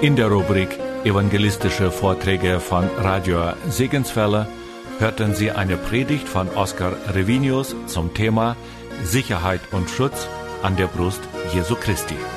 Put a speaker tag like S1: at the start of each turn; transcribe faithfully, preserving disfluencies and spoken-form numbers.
S1: In der Rubrik Evangelistische Vorträge von Radio Segenswelle hörten Sie eine Predigt von Oskar Revinius zum Thema Sicherheit und Schutz an der Brust Jesu Christi.